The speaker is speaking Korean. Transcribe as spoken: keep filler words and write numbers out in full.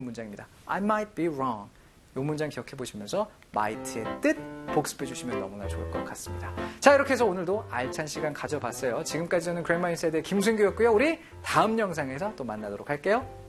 문장입니다. I might be wrong. 이 문장 기억해 보시면서 might의 뜻 복습해 주시면 너무나 좋을 것 같습니다. 자, 이렇게 해서 오늘도 알찬 시간 가져봤어요. 지금까지 저는 그랜마 인사이드의 김순규였고요. 우리 다음 영상에서 또 만나도록 할게요.